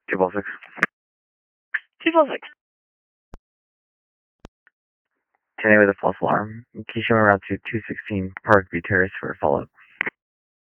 246. 246. 10 with a false alarm. Keisha around to 216 Parkview Terrace for a follow-up.